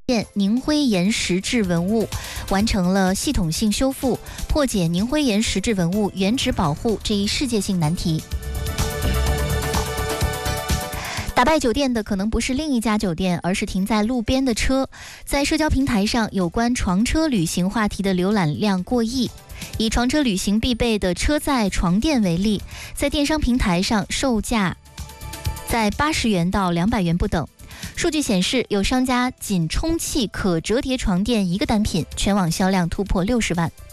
凝灰岩石质文物，完成了系统性修复，破解凝灰岩石质文物原址保护这一世界性难题。打败酒店的可能不是另一家酒店，而是停在路边的车。在社交平台上，有关床车旅行话题的浏览量过亿。以床车旅行必备的车载床垫为例，在电商平台上售价在80元到200元不等。数据显示，有商家仅充气可折叠床垫一个单品，全网销量突破60万。